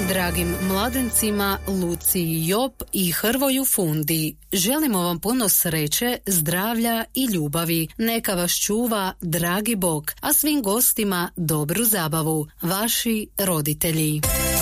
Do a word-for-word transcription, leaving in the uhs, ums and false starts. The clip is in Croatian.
Dragim mladencima Luci Jop i Hrvoju Fundi, želimo vam puno sreće, zdravlja i ljubavi. Neka vas čuva dragi Bog, a svim gostima dobru zabavu. Vaši roditelji.